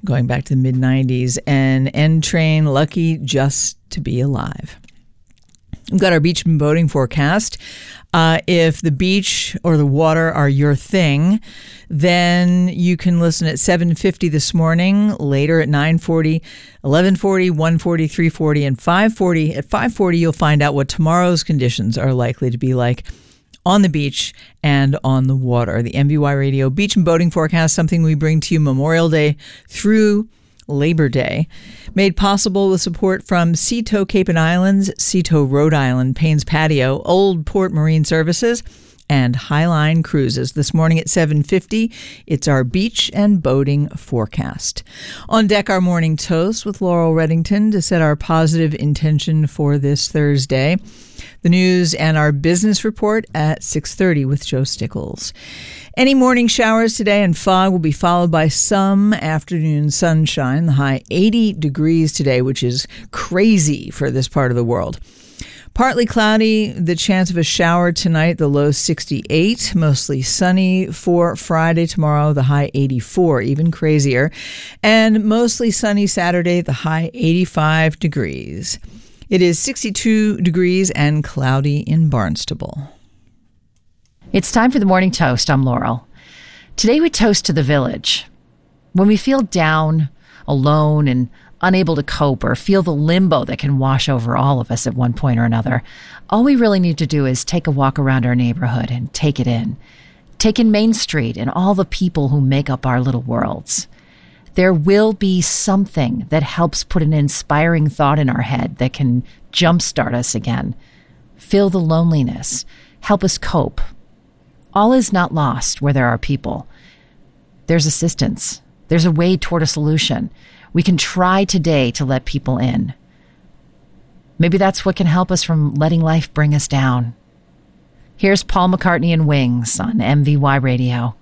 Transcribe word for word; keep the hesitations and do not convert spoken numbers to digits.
going back to the mid nineties, and N Train, lucky just to be alive. We've got our beach and boating forecast. Uh, if the beach or the water are your thing, then you can listen at seven fifty this morning, later at nine forty, eleven forty, one forty, three forty, and five forty. At five forty, you'll find out what tomorrow's conditions are likely to be like on the beach and on the water. The M V Y Radio Beach and Boating Forecast, something we bring to you Memorial Day through Labor Day, made possible with support from Seatow Cape and Islands, Seatow Rhode Island, Payne's Patio, Old Port Marine Services, and Highline Cruises. This morning at seven fifty, it's our beach and boating forecast. On deck, our morning toast with Laurel Reddington to set our positive intention for this Thursday. The news and our business report at six thirty with Joe Stickles. Any morning showers today and fog will be followed by some afternoon sunshine. The high eighty degrees today, which is crazy for this part of the world. Partly cloudy, the chance of a shower tonight, the low sixty-eight. Mostly sunny for Friday, tomorrow, the high eighty-four, even crazier. And mostly sunny Saturday, the high eighty-five degrees. It is sixty-two degrees and cloudy in Barnstable. It's time for the Morning Toast. I'm Laurel. Today we toast to the village. When we feel down, alone, and unable to cope, or feel the limbo that can wash over all of us at one point or another, all we really need to do is take a walk around our neighborhood and take it in. Take in Main Street and all the people who make up our little worlds. There will be something that helps put an inspiring thought in our head that can jumpstart us again. Fill the loneliness. Help us cope. All is not lost where there are people. There's assistance. There's a way toward a solution. We can try today to let people in. Maybe that's what can help us from letting life bring us down. Here's Paul McCartney and Wings on M V Y Radio.